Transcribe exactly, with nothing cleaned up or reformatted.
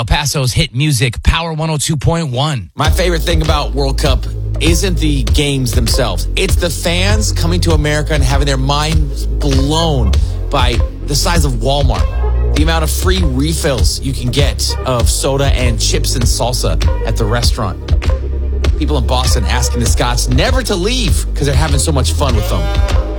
El Paso's hit music, Power one oh two point one. My favorite thing about World Cup isn't the games themselves. It's the fans coming to America and having their minds blown by the size of Walmart. The amount of free refills you can get of soda and chips and salsa at the restaurant. People in Boston asking the Scots never to leave because they're having so much fun with them.